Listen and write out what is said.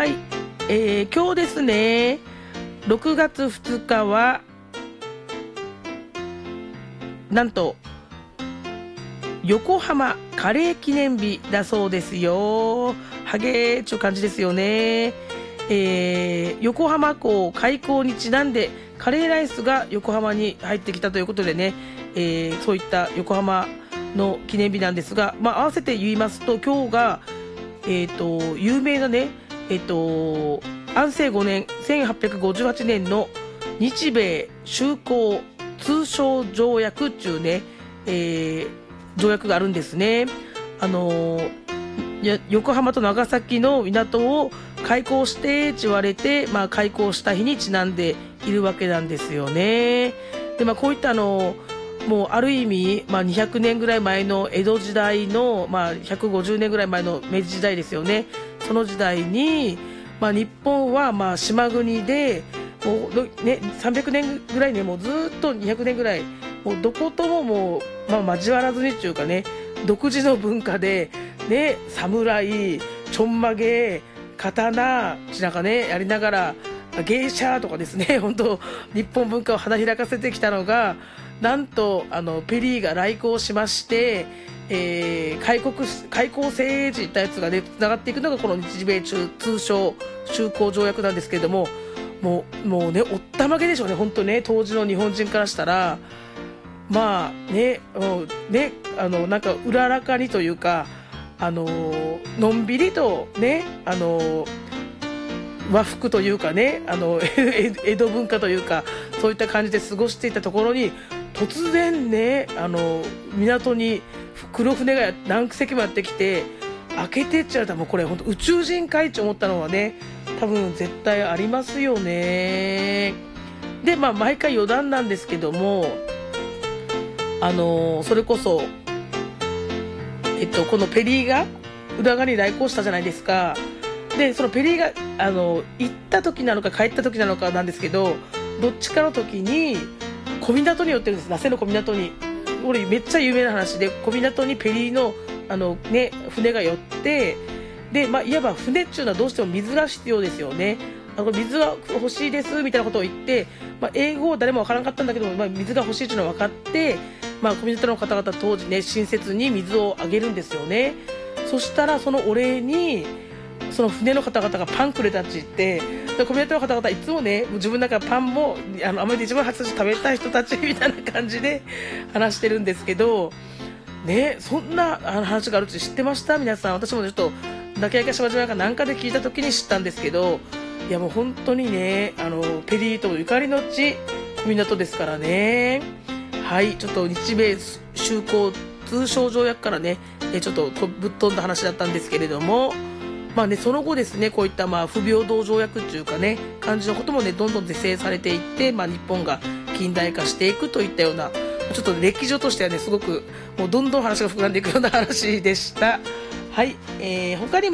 、今日ですね、6月2日はなんと横浜カレー記念日だそうですよ。はげーちゅう感じですよね。横浜港開港にちなんでカレーライスが横浜に入ってきたということでね、そういった横浜の記念日なんですが、合わせて言いますと今日が、有名なね、安政5年1858年の日米修好通商条約っていうね、条約があるんですね。横浜と長崎の港を開港してって言われて、開港した日にちなんでいるわけなんですよね。で、こういったもうある意味、200年ぐらい前の江戸時代の、150年ぐらい前の明治時代ですよね。その時代に、日本は島国でもう、ね、300年ぐらいね、もうずっと200年ぐらいもうどことももう、交わらずにっていうかね、独自の文化でね、侍ちょんまげ刀なんかねやりながら芸者とかですね、本当日本文化を花開かせてきたのが、なんとペリーが来航しまして、開港政治ってやつがねつながっていくのがこの日米通商修好条約なんですけれども、もうねおったまげでしょうね、本当ね、当時の日本人からしたらなんかうららかにというか、のんびりとね、和服というかね、江戸文化というかそういった感じで過ごしていたところに突然ね、港に黒船が何隻もやってきて開けてっちゃうと、もうこれ本当宇宙人かいって思ったのはね、多分絶対ありますよね。で毎回余談なんですけども、それこそこのペリーが裏側に来航したじゃないですか。でそのペリーが行った時なのか帰った時なのかなんですけど、どっちかの時に小港に寄ってるんです。那須の小港に、これめっちゃ有名な話で、小港にペリーの船が寄って、でいわば船っていうのはどうしても水が必要ですよね。水が欲しいですみたいなことを言って、英語は誰もわからなかったんだけども、水が欲しいっていうのは分かって、小港の方々当時ね親切に水をあげるんですよね。そしたらそのお礼にその船の方々がパンくれたって言って、小港の方々いつもね自分の中パンもあまり一番初め食べたい人たちみたいな感じで話してるんですけどね、そんな話があるって知ってました皆さん？私もちょっと抱き上げしまじまかなんかで聞いた時に知ったんですけど、いやもう本当にねペリーとゆかりの地小港ですからね。はい、ちょっと日米修好通商条約からねちょっとぶっ飛んだ話だったんですけれども、その後ですね、こういった不平等条約っていうかね感じのこともねどんどん是正されていって、日本が近代化していくといったような、ちょっと歴史上としてはねすごくもうどんどん話が膨らんでいくような話でした。はい、他にも